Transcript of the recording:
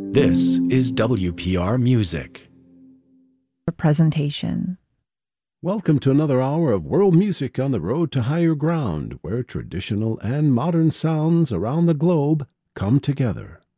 This is WPR Music. Presentation. Welcome to another hour of world music on the road to higher ground, where traditional and modern sounds around the globe come together.